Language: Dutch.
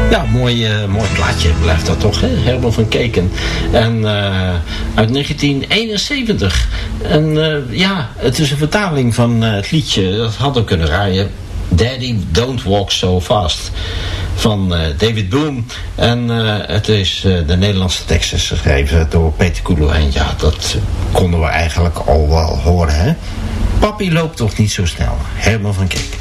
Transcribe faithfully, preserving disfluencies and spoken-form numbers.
Ja, mooi, uh, mooi plaatje blijft dat toch, hè? Herman van Keken. En uh, uit negentien eenenzeventig. En uh, ja, het is een vertaling van uh, het liedje, dat hadden we kunnen raaien. Daddy, Don't Walk So Fast. Van uh, David Boom. En uh, het is uh, de Nederlandse tekst is geschreven door Peter Koelo. En ja, dat konden we eigenlijk al wel horen, hè? Papi loopt toch niet zo snel. Herman van Keken.